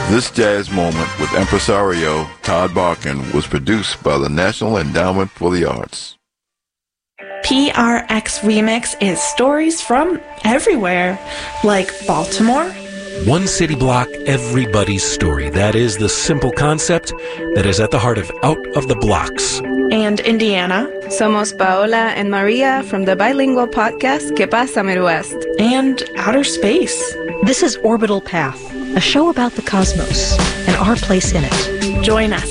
This jazz moment with impresario Todd Barkin was produced by the National Endowment for the Arts. PRX Remix is stories from everywhere, like Baltimore. One city block, everybody's story. That is the simple concept that is at the heart of Out of the Blocks. And Indiana. Somos Paola and Maria from the bilingual podcast Que Pasa Midwest. And outer space. This is Orbital Path, a show about the cosmos and our place in it. Join us.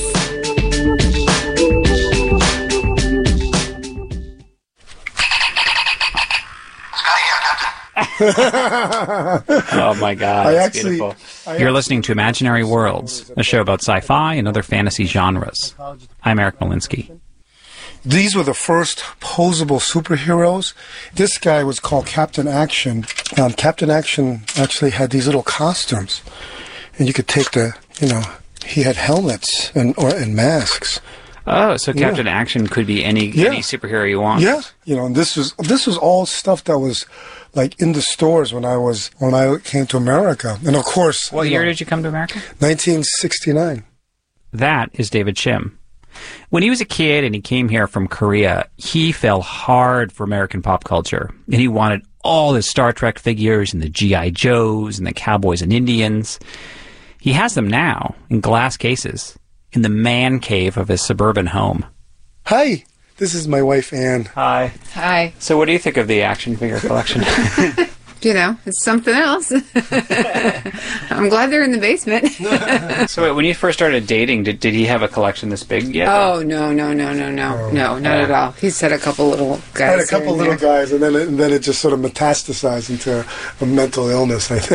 Oh my God, that's beautiful. You're listening to Imaginary Worlds, a show about sci-fi and other fantasy genres. I'm Eric Molinsky. These were the first posable superheroes. This guy was called Captain Action. Captain Action actually had these little costumes, and you could take he had helmets and masks. Oh, so Captain Action could be any superhero you want. Yeah, and this was all stuff that was like in the stores when I came to America. And of course, what year did you come to America? 1969. That is David Shim. When he was a kid and he came here from Korea, he fell hard for American pop culture, and he wanted all the Star Trek figures and the G.I. Joes and the Cowboys and Indians. He has them now in glass cases in the man cave of his suburban home. Hi, this is my wife, Anne. Hi. Hi. So what do you think of the action figure collection? It's something else. I'm glad they're in the basement. So wait, when you first started dating, did he have a collection this big yet? Oh, no, not at all. He said a couple little guys. I had a couple little guys, and then it just sort of metastasized into a mental illness, I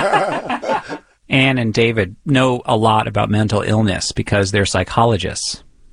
think. Anne and David know a lot about mental illness because they're psychologists.